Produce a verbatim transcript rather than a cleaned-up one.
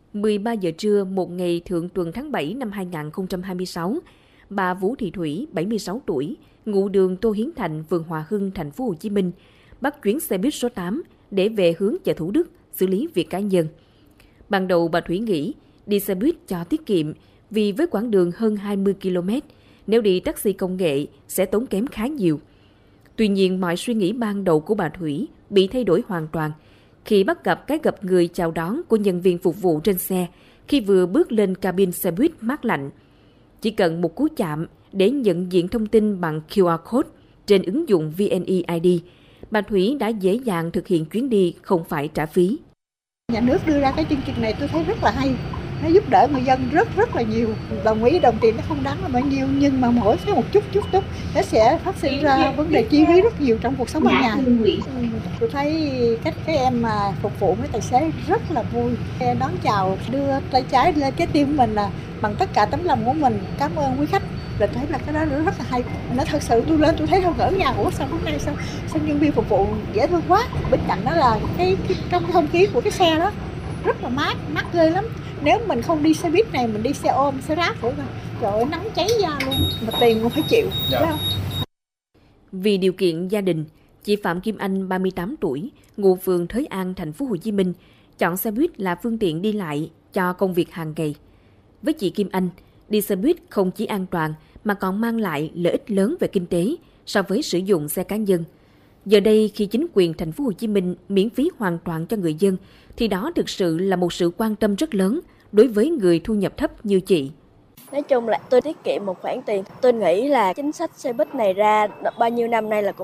mười ba giờ trưa một ngày thượng tuần tháng bảy năm hai nghìn không trăm hai mươi sáu, bà Vũ Thị Thủy, bảy mươi sáu tuổi, ngụ đường Tô Hiến Thành, phường Hòa Hưng, thành phố Hồ Chí Minh, bắt chuyến xe buýt số tám để về hướng chợ Thủ Đức xử lý việc cá nhân. Ban đầu bà Thủy nghĩ đi xe buýt cho tiết kiệm vì với quãng đường hơn hai mươi ki lô mét, nếu đi taxi công nghệ sẽ tốn kém khá nhiều. Tuy nhiên, mọi suy nghĩ ban đầu của bà Thủy bị thay đổi hoàn toàn khi bắt gặp cái gặp người chào đón của nhân viên phục vụ trên xe khi vừa bước lên cabin xe buýt mát lạnh. Chỉ cần một cú chạm để nhận diện thông tin bằng quy rờ code trên ứng dụng vê en e i đê, bà Thủy đã dễ dàng thực hiện chuyến đi không phải trả phí. Nhà nước đưa ra cái chương trình này tôi thấy rất là hay. Nó giúp đỡ người dân rất rất là nhiều. Đồng ý đồng tiền nó không đáng là bao nhiêu, nhưng mà mỗi cái một chút chút chút nó sẽ phát sinh ra vấn đề chi phí rất nhiều trong cuộc sống ở nhà. Tôi thấy cách các em mà phục vụ với tài xế rất là vui. Đón chào, đưa tay trái lên trái tim mình là bằng tất cả tấm lòng của mình. Cảm ơn quý khách. Là thấy là cái đó rất là hay. Nó thật sự tôi lên tôi thấy không ở nhà, ủa sao hôm nay sao, sao nhân viên phục vụ dễ thương quá. Bên cạnh đó là cái, cái trong cái không khí của cái xe đó rất là mát, mát ghê lắm. Nếu mình không đi xe buýt này, mình đi xe ôm, xe rác của mình, trời ơi, nắng cháy da luôn, mà tiền cũng phải chịu. Dạ. Không? Vì điều kiện gia đình, chị Phạm Kim Anh, ba mươi tám tuổi, ngụ phường Thới An, thành phố Hồ Chí Minh, chọn xe buýt là phương tiện đi lại cho công việc hàng ngày. Với chị Kim Anh, đi xe buýt không chỉ an toàn mà còn mang lại lợi ích lớn về kinh tế so với sử dụng xe cá nhân. Giờ đây, khi chính quyền thành phố Hồ Chí Minh miễn phí hoàn toàn cho người dân, thì đó thực sự là một sự quan tâm rất lớn đối với người thu nhập thấp như chị. Nói chung là tôi tiết kiệm một khoản tiền. Tôi nghĩ là chính sách xe buýt này ra bao nhiêu năm nay là cũng